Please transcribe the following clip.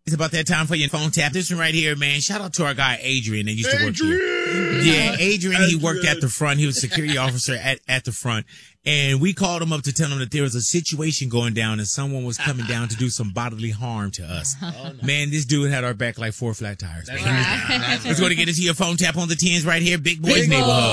It's about that time for your phone tap. This one right here, man. Shout out to our guy, Adrian, that used to work here. Yeah, Adrian, he worked at the front. He was a security officer at the front. And we called him up to tell him that there was a situation going down and someone was coming down to do some bodily harm to us. Oh, no. Man, this dude had our back like 4 flat tires. That's right. Let's go to get into your phone tap on the 10s right here. Big Boys Neighborhood.